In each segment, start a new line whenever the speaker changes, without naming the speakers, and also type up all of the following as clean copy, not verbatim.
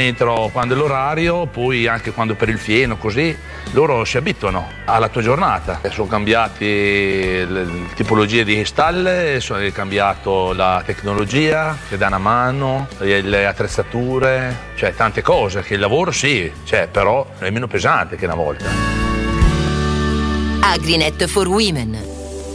dentro quando è l'orario, poi anche quando per il fieno, così loro si abituano alla tua giornata. Sono cambiati le tipologie di stalle, è cambiato la tecnologia che dà una mano, le attrezzature, cioè tante cose, che il lavoro sì, però è meno pesante che una volta.
Agrinet for Women.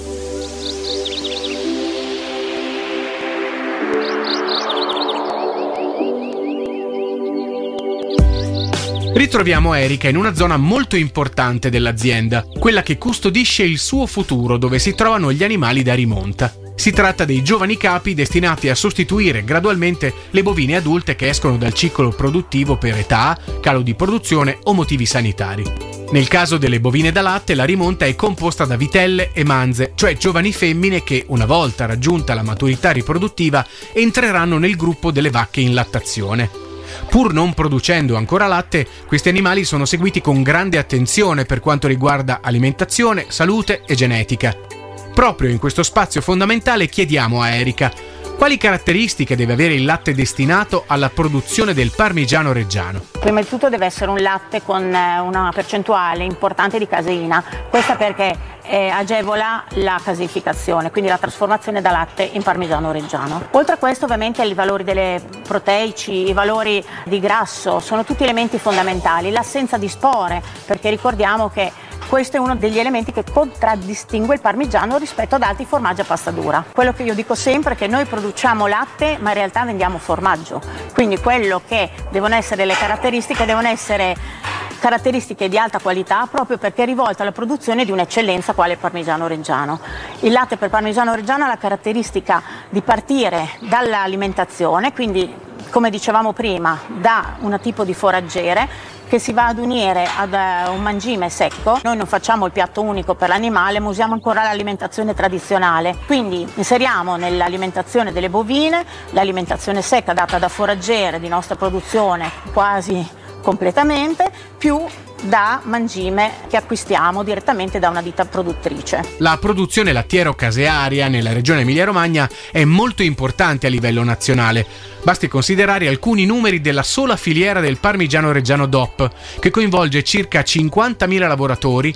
Ritroviamo Erika in una zona molto importante dell'azienda, quella che custodisce il suo futuro, dove si trovano gli animali da rimonta. Si tratta dei giovani capi destinati a sostituire gradualmente le bovine adulte che escono dal ciclo produttivo per età, calo di produzione o motivi sanitari. Nel caso delle bovine da latte, la rimonta è composta da vitelle e manze, cioè giovani femmine che, una volta raggiunta la maturità riproduttiva, entreranno nel gruppo delle vacche in lattazione. Pur non producendo ancora latte, questi animali sono seguiti con grande attenzione per quanto riguarda alimentazione, salute e genetica. Proprio in questo spazio fondamentale chiediamo a Erika quali caratteristiche deve avere il latte destinato alla produzione del parmigiano reggiano.
Prima di tutto deve essere un latte con una percentuale importante di caseina, questa perché agevola la casificazione, quindi la trasformazione da latte in parmigiano reggiano. Oltre a questo, ovviamente, i valori delle proteici, i valori di grasso sono tutti elementi fondamentali, l'assenza di spore, perché ricordiamo che questo è uno degli elementi che contraddistingue il parmigiano rispetto ad altri formaggi a pasta dura. Quello che io dico sempre è che noi produciamo latte, ma in realtà vendiamo formaggio. Quindi quello che devono essere le caratteristiche devono essere caratteristiche di alta qualità, proprio perché è rivolta alla produzione di un'eccellenza quale il parmigiano reggiano. Il latte per parmigiano reggiano ha la caratteristica di partire dall'alimentazione, quindi come dicevamo prima, da un tipo di foraggere che si va ad unire ad un mangime secco. Noi non facciamo il piatto unico per l'animale, ma usiamo ancora l'alimentazione tradizionale. Quindi inseriamo nell'alimentazione delle bovine l'alimentazione secca data da foraggere di nostra produzione quasi completamente, più da mangime che acquistiamo direttamente da una ditta produttrice.
La produzione lattiero-casearia nella regione Emilia-Romagna è molto importante a livello nazionale. Basti considerare alcuni numeri della sola filiera del parmigiano reggiano DOP, che coinvolge circa 50.000 lavoratori,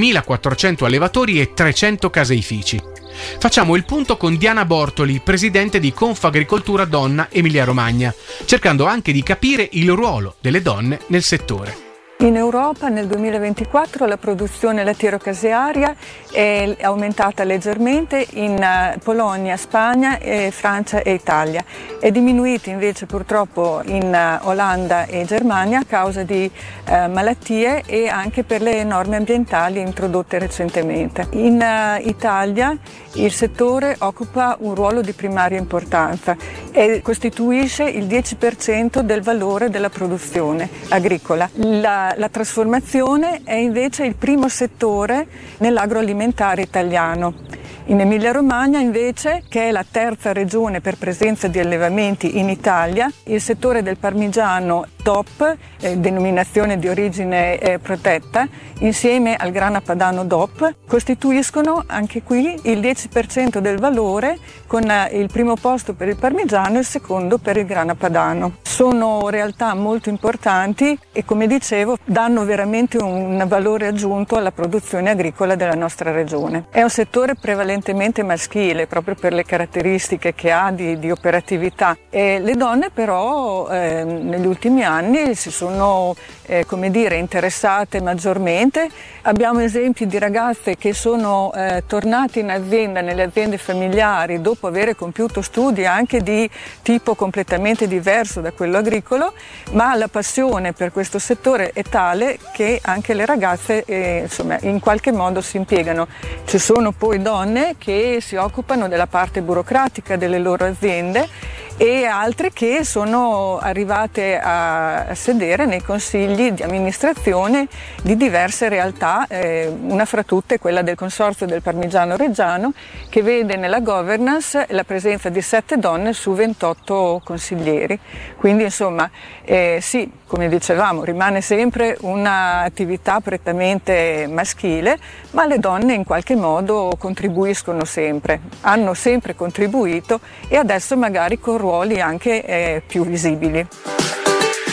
2.400 allevatori e 300 caseifici. Facciamo il punto con Diana Bortoli, presidente di Confagricoltura Donna Emilia-Romagna, cercando anche di capire il ruolo delle donne nel settore.
In Europa nel 2024 la produzione lattiero-casearia è aumentata leggermente in Polonia, Spagna, Francia e Italia. È diminuita invece purtroppo in Olanda e Germania a causa di malattie e anche per le norme ambientali introdotte recentemente. In Italia il settore occupa un ruolo di primaria importanza e costituisce il 10% del valore della produzione agricola. La trasformazione è invece il primo settore nell'agroalimentare italiano. In Emilia-Romagna invece, che è la terza regione per presenza di allevamenti in Italia, il settore del parmigiano DOP, denominazione di origine protetta, insieme al grana padano DOP, costituiscono anche qui il 10% del valore, con il primo posto per il parmigiano e il secondo per il grana padano. Sono realtà molto importanti e, come dicevo, danno veramente un valore aggiunto alla produzione agricola della nostra regione. È un settore prevalentemente maschile, proprio per le caratteristiche che ha di operatività. E le donne però negli ultimi anni si sono interessate maggiormente. Abbiamo esempi di ragazze che sono tornate in azienda, nelle aziende familiari, dopo aver compiuto studi anche di tipo completamente diverso da quello agricolo, ma la passione per questo settore è tale che anche le ragazze in qualche modo si impiegano. Ci sono poi donne che si occupano della parte burocratica delle loro aziende e altre che sono arrivate a sedere nei consigli di amministrazione di diverse realtà, una fra tutte quella del Consorzio del Parmigiano Reggiano, che vede nella governance la presenza di 7 donne su 28 consiglieri. Quindi insomma sì, come dicevamo, rimane sempre un'attività prettamente maschile, ma le donne in qualche modo contribuiscono sempre, hanno sempre contribuito e adesso magari con ruoli anche più visibili.